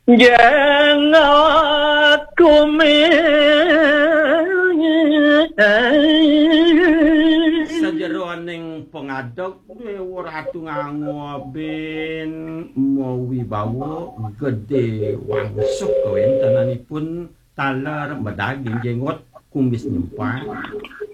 Yang aku Sajeroning pengadog duwe ratu ngango ben mawibawa gede wangsuk kowe tenanipun taler medaging jenggot kumis nyempang